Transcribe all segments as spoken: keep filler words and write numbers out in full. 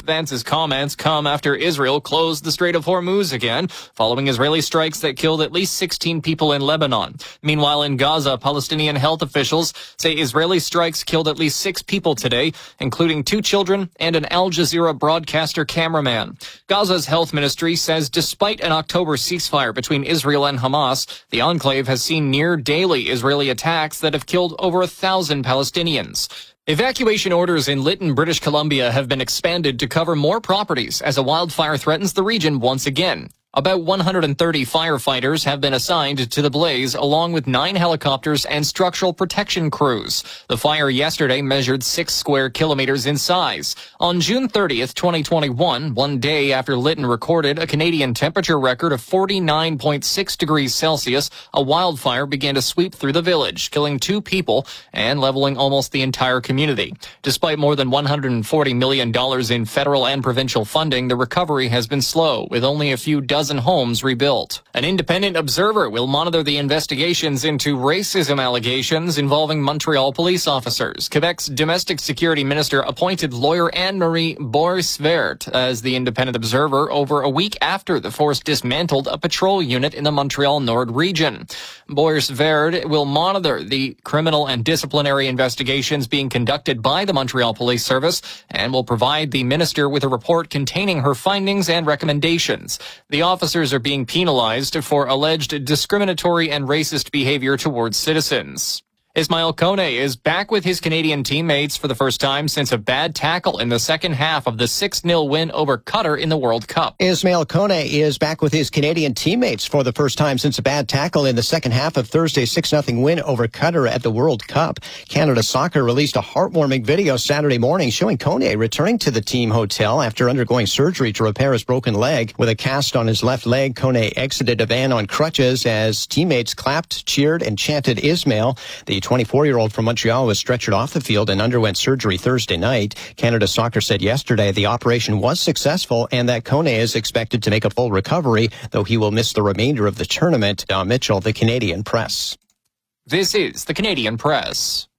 Vance's comments come after Israel closed the Strait of Hormuz again, following Israeli strikes that killed at least sixteen people in Lebanon. Meanwhile, in Gaza, Palestinian health officials say Israeli strikes killed at least six people today, including two children and an Al Jazeera broadcaster cameraman. Gaza's health ministry says despite an October ceasefire between Israel and Hamas, the enclave has seen near daily Israeli attacks that have killed over a thousand Palestinians. Evacuation orders in Lytton, British Columbia have been expanded to cover more properties as a wildfire threatens the region once again. About one hundred thirty firefighters have been assigned to the blaze, along with nine helicopters and structural protection crews. The fire yesterday measured six square kilometers in size. On June thirtieth, twenty twenty-one, one day after Lytton recorded a Canadian temperature record of forty-nine point six degrees Celsius, a wildfire began to sweep through the village, killing two people and leveling almost the entire community. Despite more than one hundred forty million dollars in federal and provincial funding, the recovery has been slow, with only a few dozen homes rebuilt. An independent observer will monitor the investigations into racism allegations involving Montreal police officers. Quebec's domestic security minister appointed lawyer Anne-Marie Boisvert as the independent observer over a week after the force dismantled a patrol unit in the Montreal Nord region. Boisvert will monitor the criminal and disciplinary investigations being conducted by the Montreal Police Service and will provide the minister with a report containing her findings and recommendations. The officers are being penalized for alleged discriminatory and racist behavior towards citizens. Ismail Kone is back with his Canadian teammates for the first time since a bad tackle in the second half of the six nil win over Qatar in the World Cup. Ismail Kone is back with his Canadian teammates for the first time since a bad tackle in the second half of Thursday's six nothing win over Qatar at the World Cup. Canada Soccer released a heartwarming video Saturday morning showing Kone returning to the team hotel after undergoing surgery to repair his broken leg. With a cast on his left leg, Kone exited a van on crutches as teammates clapped, cheered, and chanted Ismail. The twenty-four-year-old from Montreal was stretchered off the field and underwent surgery Thursday night. Canada Soccer said yesterday the operation was successful and that Kone is expected to make a full recovery, though he will miss the remainder of the tournament. Don Mitchell, the Canadian Press. This is the Canadian Press.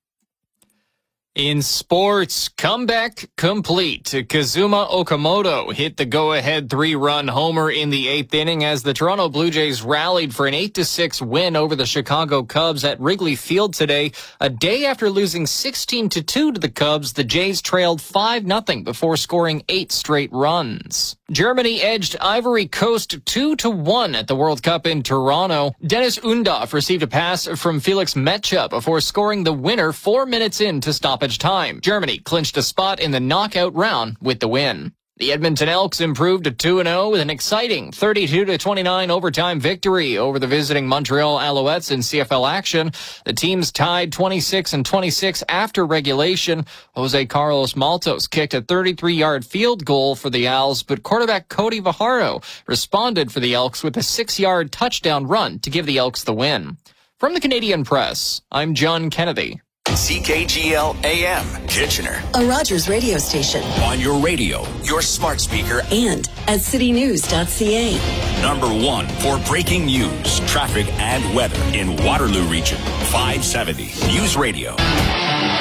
In sports, comeback complete. Kazuma Okamoto hit the go-ahead three-run homer in the eighth inning as the Toronto Blue Jays rallied for an eight to six win over the Chicago Cubs at Wrigley Field today. A day after losing sixteen to two to the Cubs, the Jays trailed five nothing before scoring eight straight runs. Germany edged Ivory Coast two to one at the World Cup in Toronto. Dennis Undav received a pass from Felix Metscher before scoring the winner four minutes into stoppage time. Germany clinched a spot in the knockout round with the win. The Edmonton Elks improved to two and oh with an exciting thirty-two to twenty-nine overtime victory over the visiting Montreal Alouettes in C F L action. The teams tied twenty-six and twenty-six after regulation. Jose Carlos Maltos kicked a thirty-three-yard field goal for the Owls, but quarterback Cody Fajardo responded for the Elks with a six-yard touchdown run to give the Elks the win. From the Canadian Press, I'm John Kennedy. C K G L A M, Kitchener. A Rogers radio station. On your radio, your smart speaker, and at city news dot c a. Number one for breaking news, traffic, and weather in Waterloo Region. five seventy News Radio.